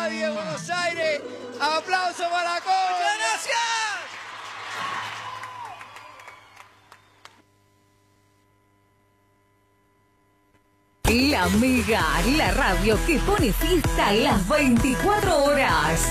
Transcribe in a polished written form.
Radio de Buenos Aires. ¡Aplauso para la Concha! ¡Gracias! La Mega, la radio que pone fiesta las 24 horas.